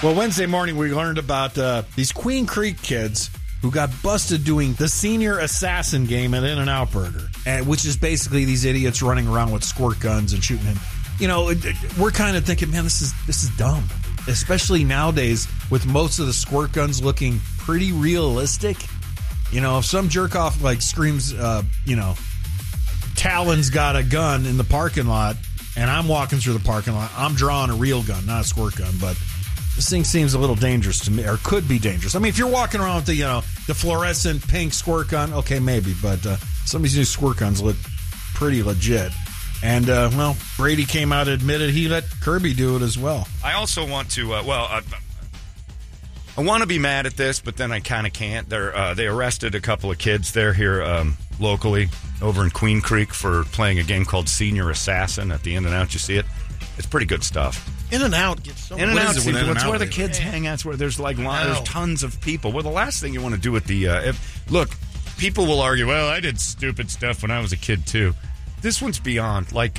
Well, Wednesday morning we learned about these Queen Creek kids who got busted doing the senior assassin game at In-N-Out Burger, which is basically these idiots running around with squirt guns and shooting him. You know, we're kind of thinking, man, this is dumb, especially nowadays with most of the squirt guns looking pretty realistic. You know, if some jerk off like screams, Talon's got a gun in the parking lot, and I'm walking through the parking lot, I'm drawing a real gun, not a squirt gun, but this thing seems a little dangerous to me, or could be dangerous. I mean, if you're walking around with the fluorescent pink squirt gun, okay, maybe, but some of these new squirt guns look pretty legit. And, Brady came out and admitted he let Kirby do it as well. I also want to, I want to be mad at this, but then I kind of can't. They arrested a couple of kids there here locally over in Queen Creek for playing a game called Senior Assassin at the In-N-Out. You see it? It's pretty good stuff. In-N-Out gets so much. In-N-Out, it's where the kids hang out. It's where there's there's tons of people. Well, the last thing you want to do with look, people will argue, well, I did stupid stuff when I was a kid too. This one's beyond. Like,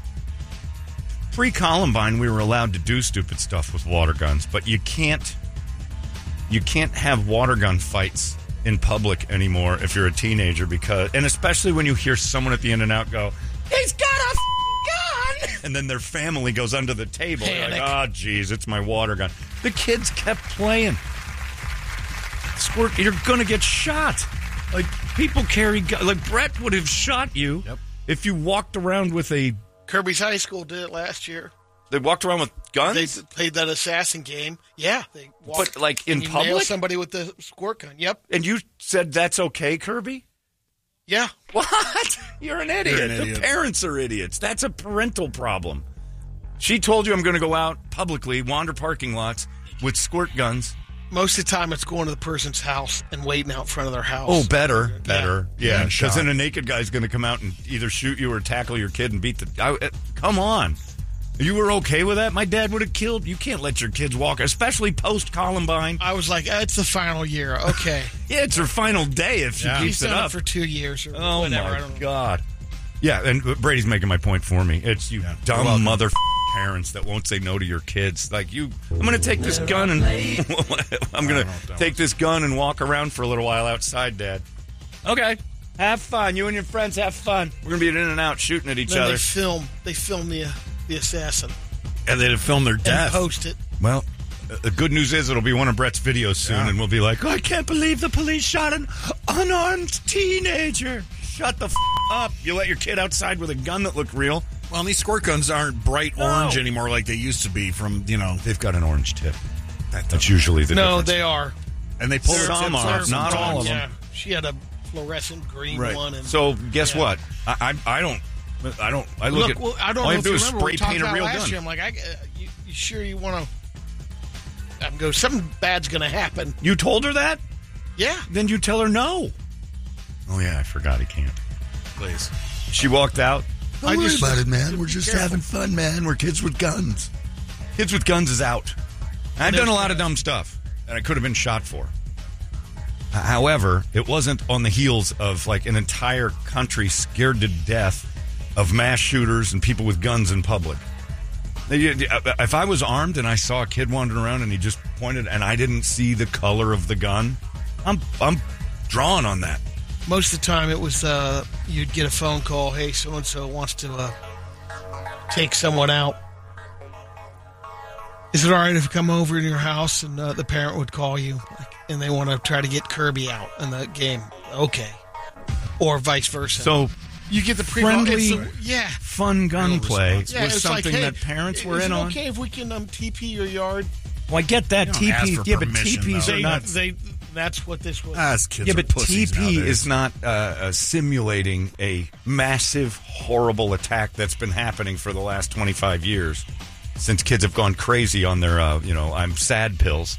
pre-Columbine, we were allowed to do stupid stuff with water guns, but you can't have water gun fights in public anymore if you're a teenager, and especially when you hear someone at the In-N-Out go, he's got a gun, and then their family goes under the table. They're like, oh, geez, it's my water gun. The kids kept playing. Squirt, you're going to get shot. Like, people carry guns. Like, Brett would have shot you. Yep. If you walked around with a... Kirby's High School did it last year. They walked around with guns? They played that assassin game. Yeah. They walked, but, like, in public? Nailed somebody with the squirt gun. Yep. And you said that's okay, Kirby? Yeah. What? You're an idiot. The parents are idiots. That's a parental problem. She told you I'm going to go out publicly, wander parking lots with squirt guns. Most of the time, it's going to the person's house and waiting out front of their house. Oh, better. Yeah, because then a naked guy's going to come out and either shoot you or tackle your kid and beat the... come on. You were okay with that? My dad would have killed... You can't let your kids walk, especially post-Columbine. I was like, it's the final year. Okay. Yeah, it's her final day if she keeps it up. For 2 years or whatever. Oh, my I don't know. God. Yeah, and Brady's making my point for me. It's you dumb mother parents that won't say no to your kids. Like, I'm going to take this gun and I'm going to take this gun and walk around for a little while outside, Dad. Okay. Have fun. You and your friends have fun. We're going to be in and out shooting at each other. They film the assassin. And they'd film their death. And post it. Well, the good news is it'll be one of Brett's videos soon, and we'll be like, I can't believe the police shot an unarmed teenager. Shut the up. You let your kid outside with a gun that looked real. Well, and these squirt guns aren't bright orange anymore like they used to be from, They've got an orange tip. That's usually the difference. No, they are. And they pull some are, not all of them. Yeah, she had a fluorescent green one. And, so, guess what? I don't look at... Well, I don't all know I if do you is remember, spray paint a real gun. Year, I'm like, you sure you want to... something bad's going to happen. You told her that? Yeah. Then you tell her no. Oh, yeah, I forgot he can't. Please. She walked out. Don't worry about it, man. We're just having fun, man. We're kids with guns. Kids with guns is out. I've done a lot of dumb stuff that I could have been shot for. However, it wasn't on the heels of like an entire country scared to death of mass shooters and people with guns in public. If I was armed and I saw a kid wandering around and he just pointed and I didn't see the color of the gun, I'm drawn on that. Most of the time it was you'd get a phone call, hey, so-and-so wants to take someone out. Is it all right if I come over to your house? And the parent would call you, and they want to try to get Kirby out in the game. Okay. Or vice versa. So you get the friendly, fun gunplay was something that parents were in on. Is it okay if we can TP your yard? Well, I get that. TP, yeah, but TPs are not... That's what this was. Kids but TP is not simulating a massive, horrible attack that's been happening for the last 25 years since kids have gone crazy on their, I'm sad pills.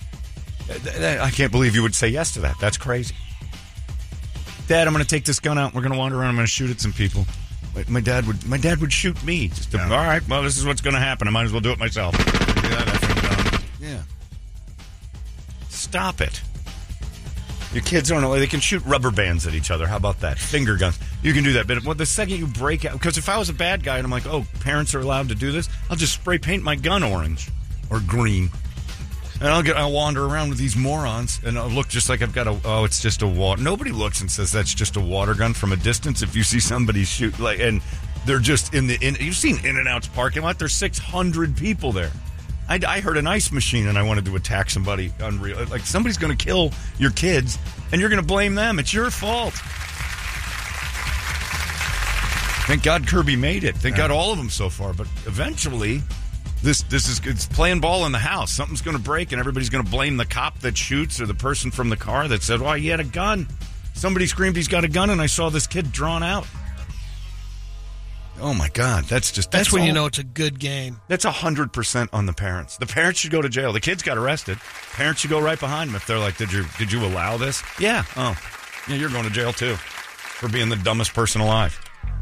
I can't believe you would say yes to that. That's crazy. Dad, I'm going to take this gun out. We're going to wander around. I'm going to shoot at some people. My dad would shoot me. All right, well, this is what's going to happen. I might as well do it myself. Yeah. Stop it. Your kids don't know. They can shoot rubber bands at each other. How about that? Finger guns. You can do that. But the second you break out... Because if I was a bad guy and I'm like, oh, parents are allowed to do this, I'll just spray paint my gun orange or green. And I'll wander around with these morons, and I'll look just like I've got it's just a water. Nobody looks and says that's just a water gun from a distance. If you see somebody shoot, and they're just you've seen In-N-Out's parking lot. There's 600 people there. I heard an ice machine, and I wanted to attack somebody. Unreal. Like, somebody's going to kill your kids, and you're going to blame them. It's your fault. Thank God Kirby made it. Thank God all of them so far. But eventually, it's playing ball in the house. Something's going to break, and everybody's going to blame the cop that shoots or the person from the car that said, he had a gun. Somebody screamed he's got a gun, and I saw this kid drawn out. Oh, my God. That's when you know it's a good game. That's 100% on the parents. The parents should go to jail. The kids got arrested. Parents should go right behind them if they're like, did you allow this? Yeah. Oh, yeah, you're going to jail, too, for being the dumbest person alive.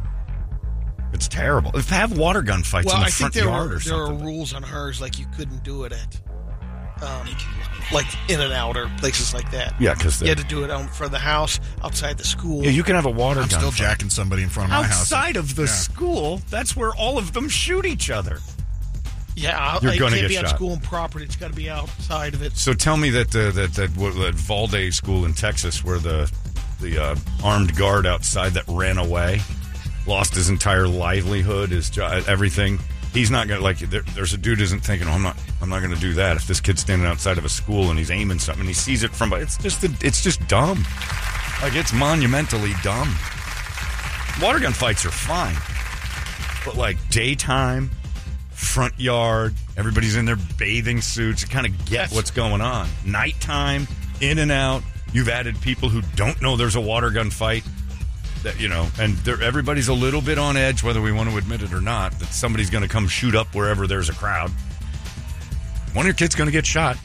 It's terrible. If they have water gun fights in the front yard or something. There are rules on hers, like you couldn't do it at, like In-N-Out or places like that. Yeah, because you had to do it for the house, outside the school. Yeah, you can have a water gun. I'm still jacking somebody in front of my house. Outside of the school, that's where all of them shoot each other. Yeah, you're going to get be shot. On school and property. It's got to be outside of it. So tell me that Valde school in Texas, where the armed guard outside that ran away, lost his entire livelihood, his job, everything. He's not going to, there's a dude isn't thinking, I'm not going to do that. If this kid's standing outside of a school and he's aiming something and he sees it from, it's just dumb. Like, it's monumentally dumb. Water gun fights are fine. But, like, daytime, front yard, everybody's in their bathing suits. You kind of get what's going on. Nighttime, In-N-Out, you've added people who don't know there's a water gun fight. That, and everybody's a little bit on edge, whether we want to admit it or not, that somebody's going to come shoot up wherever there's a crowd. One of your kids going to get shot.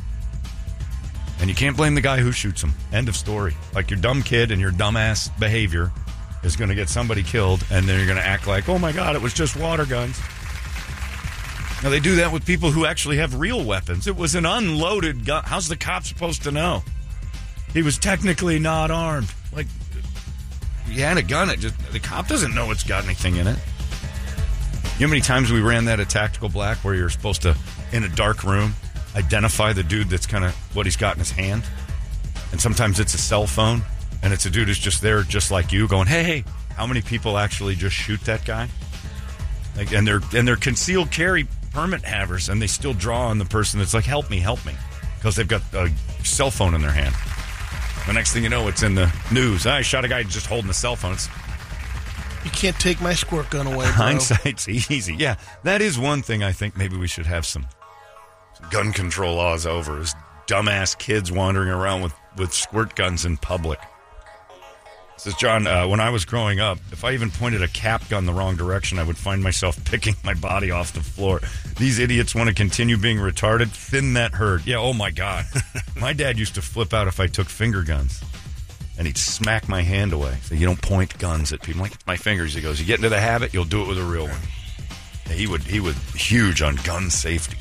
And you can't blame the guy who shoots him. End of story. Like, your dumb kid and your dumbass behavior is going to get somebody killed, and then you're going to act like, oh my God, it was just water guns. Now, they do that with people who actually have real weapons. It was an unloaded gun. How's the cop supposed to know? He was technically not armed. Like, he had a gun. The cop doesn't know it's got anything in it. You know how many times we ran that at Tactical Black where you're supposed to, in a dark room, identify the dude that's kind of what he's got in his hand? And sometimes it's a cell phone, and it's a dude who's just there just like you going, hey, how many people actually just shoot that guy? Like, and they're concealed carry permit havers, and they still draw on the person that's like, help me, because they've got a cell phone in their hand. The next thing you know, it's in the news. I shot a guy just holding a cell phone. You can't take my squirt gun away, bro. Hindsight's easy. Yeah, that is one thing I think maybe we should have some gun control laws over, is dumbass kids wandering around with squirt guns in public. Says John, when I was growing up, if I even pointed a cap gun the wrong direction, I would find myself picking my body off the floor. These idiots want to continue being retarded. Thin that herd. Yeah, oh my God. My dad used to flip out if I took finger guns. And he'd smack my hand away. So you don't point guns at people. I'm like, it's my fingers. He goes, you get into the habit, you'll do it with a real one. Yeah, he was huge on gun safety.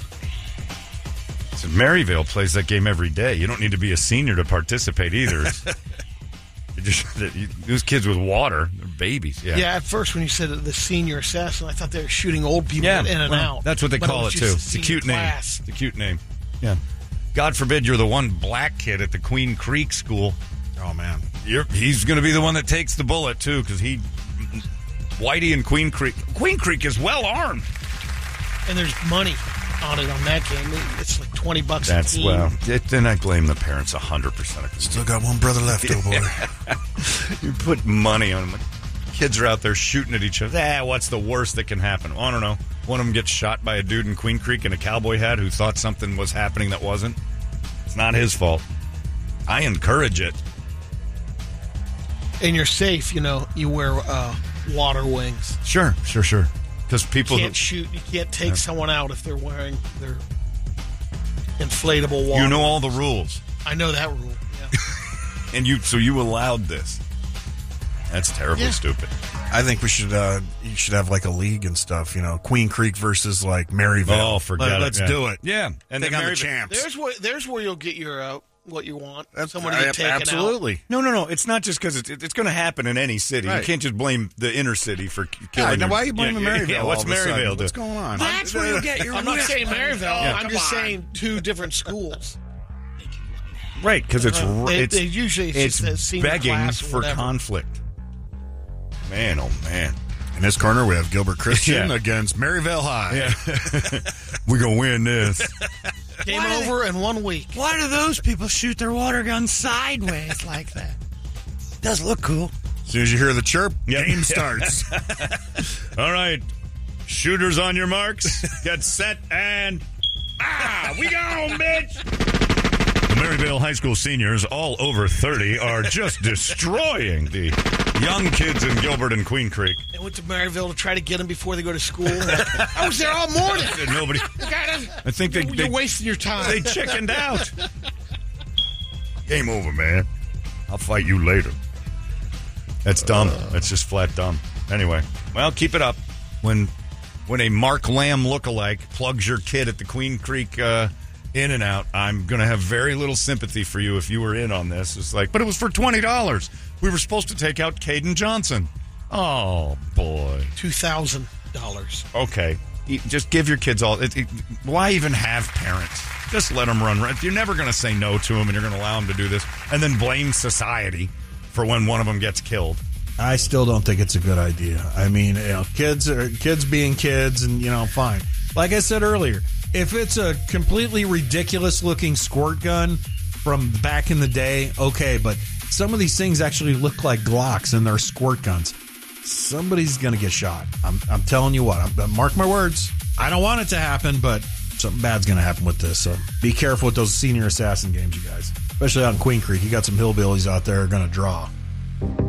So Maryvale plays that game every day. You don't need to be a senior to participate either. Those kids with water, they're babies. Yeah, at first when you said the senior assassin, I thought they were shooting old people in and out. That's what they call it, too. It's a cute name. It's a cute name. Yeah. God forbid you're the one black kid at the Queen Creek school. Oh, man. He's going to be the one that takes the bullet, too, because Whitey and Queen Creek is well armed. And there's money on it on that game. It's like $20 a team. Well, then I blame the parents 100%. Still got one brother left, old boy. You put money on them. Kids are out there shooting at each other. What's the worst that can happen? I don't know. One of them gets shot by a dude in Queen Creek in a cowboy hat who thought something was happening that wasn't. It's not his fault. I encourage it. And you're safe, you wear water wings. Sure. Because people can't shoot. You can't take someone out if they're wearing their inflatable water. You know all the rules. I know that rule. Yeah. And you allowed this. That's terribly stupid. I think we should. You should have like a league and stuff. Queen Creek versus like Maryvale. Oh, forget it. Let's do it. Yeah, and take on the champs. There's where you'll get your what you want. Somebody get taken absolutely. No. It's not just because it's going to happen in any city. Right. You can't just blame the inner city for killing. Yeah, now your- why are you blaming Maryville? Yeah, what's all of a sudden? Maryville do? What's going on? That's where you get your. out. I'm not saying Maryville. Yeah. I'm just saying two different schools. Right, because it's They usually it's just a senior begging class or for whatever. conflict. Man, oh man. In this corner, we have Gilbert Christian Yeah. against Maryville High. Yeah, we're gonna win this. Game over in 1 week. Why do those people shoot their water guns sideways like that? Does look cool. As soon as you hear the chirp, Yep. game starts. All right, shooters on your marks, get set, and we gone, bitch. The Maryville High School seniors, all over 30, are just destroying the young kids in Gilbert and Queen Creek. They went to Maryville to try to get them before they go to school. I was there all morning. Nobody. I think You're wasting your time. they chickened out. Game over, man. I'll fight you later. That's dumb. That's just flat dumb. Anyway, well, keep it up. When a Mark Lamb lookalike plugs your kid at the Queen Creek In and Out, I'm going to have very little sympathy for you if you were in on this. It's like, but it was for $20. We were supposed to take out Caden Johnson. Oh, boy. $2,000. Okay. Just give your kids all. Why even have parents? Just let them run. You're never going to say no to them, and you're going to allow them to do this, and then blame society for when one of them gets killed. I still don't think it's a good idea. I mean, kids being kids, and fine. Like I said earlier, if it's a completely ridiculous looking squirt gun from back in the day, okay, but some of these things actually look like Glocks and they're squirt guns. Somebody's going to get shot. I'm telling you what. Mark my words. I don't want it to happen, but something bad's going to happen with this. So be careful with those senior assassin games, you guys. Especially out in Queen Creek. You got some hillbillies out there who are going to draw.